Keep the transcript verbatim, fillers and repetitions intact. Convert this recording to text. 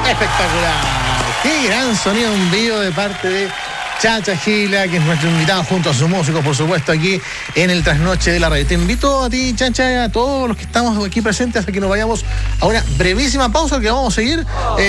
Espectacular. Qué gran sonido en vivo de parte de Chacha Gila, que es nuestro invitado junto a sus músicos, por supuesto, aquí en el Trasnoche de la Radio. Te invito a ti, Chacha, y a todos los que estamos aquí presentes a que nos vayamos a una brevísima pausa, que vamos a seguir. Eh,